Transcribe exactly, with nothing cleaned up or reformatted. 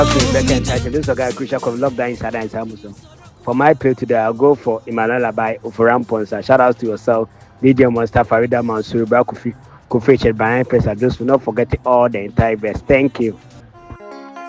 to Becca and Title. This is a guy crucial of love that inside and Samuson. For my play today, I'll go for Emmanuel by Oforam Ponsa. Shout out to yourself, D J Monster, Farida Mansur, Kofi, Kofi, Chet, Brian Press. Just will not forget all the entire best. Thank you.